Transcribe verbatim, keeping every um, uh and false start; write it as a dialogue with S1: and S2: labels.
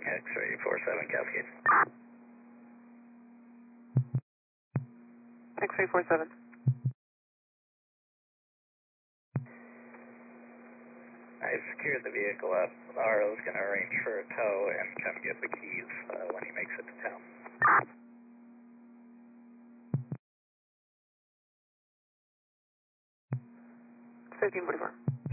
S1: X-ray four seven Cascade.
S2: X-ray four seven.
S1: I secured the vehicle up. Laro's going to arrange for a tow and come get the keys uh, when he makes it to town.
S2: fifteen forty-four.